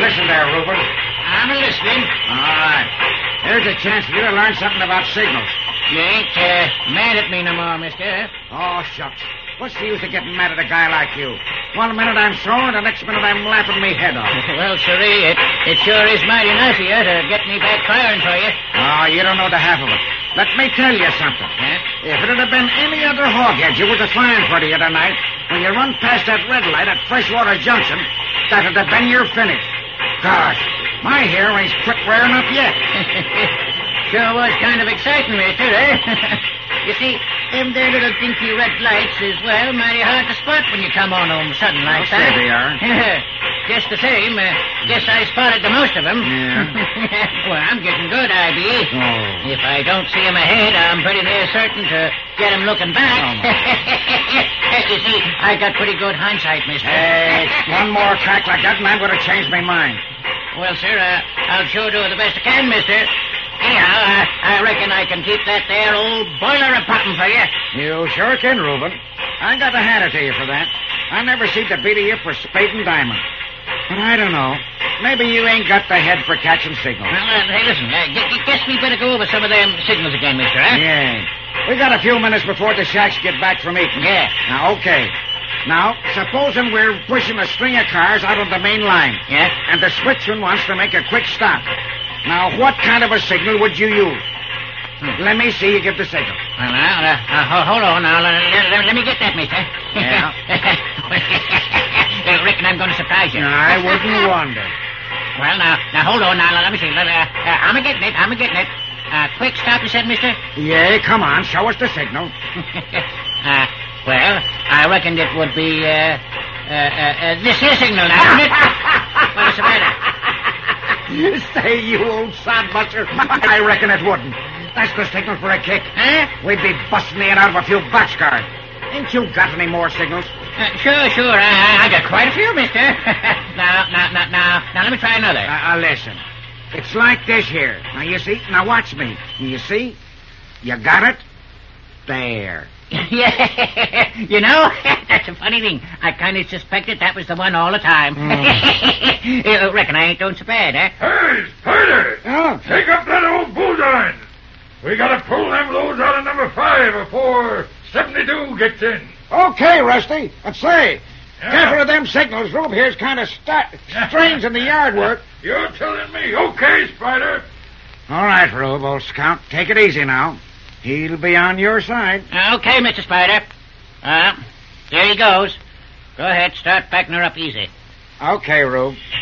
listen there, Reuben. I'm listening. All right. Here's a chance for you to learn something about signals. You ain't mad at me no more, mister. Oh, shucks. What's the use of getting mad at a guy like you? 1 minute I'm sore, and the next minute I'm laughing me head off. Well, sirree, it sure is mighty nice of you to get me back firing for you. Oh, you don't know the half of it. Let me tell you something. Huh? If it had been any other hoghead you were to find for the other night, when you run past that red light at Freshwater Junction, that'd have been your finish. Gosh, my hair ain't quit wearing up yet. Sure was kind of exciting, mister, eh? You see, them there little dinky red lights is, well, mighty hard to spot when you come on them sudden like There that. they are. Just the same, guess I spotted the most of them. Yeah. Well, I'm getting good, I be. Oh. If I don't see 'em ahead, I'm pretty near certain to get 'em looking back. You see, I got pretty good hindsight, mister. Hey, one more crack like that, and I'm going to change my mind. Well, sir, I'll sure do the best I can, mister. Anyhow, I reckon I can keep that there old boiler a-popping for you. You sure can, Reuben. I got to hand it to you for that. I never seem to beat you for spade and diamond. But I don't know. Maybe you ain't got the head for catching signals. Well, hey, listen, guess we better go over some of them signals again, mister, eh? Yeah. We got a few minutes before the Shacks get back from eating. Yeah. Now, okay. Now, supposing we're pushing a string of cars out of the main line. Yeah? And the switchman wants to make a quick stop. Now, what kind of a signal would you use? Let me see you give the signal. Well, now, hold on now. Let me get that, mister. Yeah? I reckon I'm going to surprise you. I wouldn't wonder. Well, now, hold on now. Let me see. I'm a-getting it. Quick stop, you said, mister? Yeah, come on. Show us the signal. Well, I reckoned it would be, this here signal now, isn't it? What's the matter? Say, you old sodbuster. I reckon it wouldn't. That's the signal for a kick. Huh? We'd be busting in out of a few boxcars. Ain't you got any more signals? Sure. I got quite a few, mister. Now, let me try another. Listen. It's like this here. Now, you see? Now, watch me. You see? You got it? There. Yeah, you know, that's a funny thing. I kind of suspected that was the one all the time. Reckon I ain't doing so bad, eh? Hey, Spider! Oh. Take up that old bullseye. We gotta pull them loads out of number 5 before 72 gets in. Okay, Rusty. But say, Yeah. careful of them signals. Rube here's kind of strange in the yard work. You're telling me. Okay, Spider. All right, Rube, old scout. Take it easy now. He'll be on your side. Okay, Mr. Spider. There he goes. Go ahead, start backing her up easy. Okay, Rube.